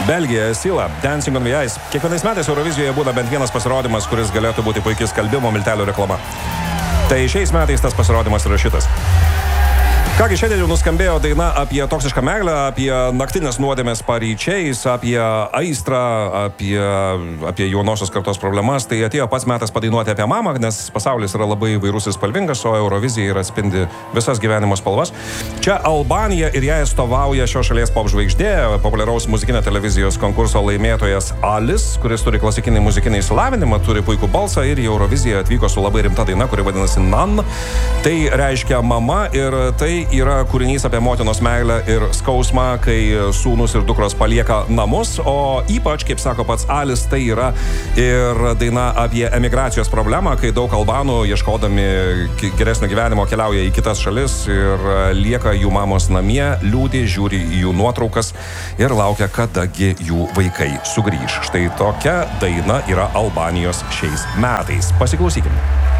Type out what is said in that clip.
Belgija, Sila, Dancing on the Ice. Kiekvienais metais Eurovizijoje būna bent vienas pasirodymas, kuris galėtų būti puikiai skalbimo miltelio reklama. Tai šiais metais tas pasirodymas yra šitas. Kągi, šiandien jau nuskambėjo daina apie toksišką meilę, apie naktinės nuodėmės paryčiais, apie aistrą, apie jaunosios kartos problemas. Tai atėjo pats metas padainuoti apie mamą, nes pasaulis yra labai įvairus ir spalvingas, o Eurovizija yra atspindi visas gyvenimo spalvas. Čia Albanija ir ją atstovauja šios šalies popžvaigždė, populiaraus muzikinio televizijos konkurso laimėtojas Alis, kuris turi klasikinį muzikinį išsilavinimą, turi puikų balsą ir į Euroviziją atvyko su labai rimta daina, kuri vadinasi Nan. Tai reiškia mama ir tai yra kūrinys apie motinos meilę ir skausmą, kai sūnus ir dukros palieka namus, o ypač, kaip sako pats Alis, tai yra ir daina apie emigracijos problemą, kai daug albanų, ieškodami geresnio gyvenimo, keliauja į kitas šalis ir lieka jų mamos namie, liūdi, žiūri į jų nuotraukas ir laukia, kadagi jų vaikai sugrįš. Štai tokia daina yra Albanijos šiais metais. Pasiklausykime.